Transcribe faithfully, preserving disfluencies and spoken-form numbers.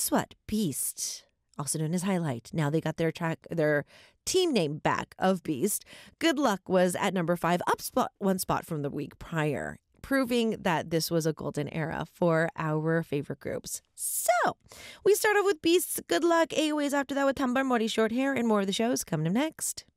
guess what? Beast, also known as Highlight. Now they got their track, their team name back of Beast. Good Luck was at number five, up spot one spot from the week prior, proving that this was a golden era for our favorite groups. So we start off with Beast's Good Luck. eight ways after that with Tambar Mori, Short Hair, and more of the shows coming up next.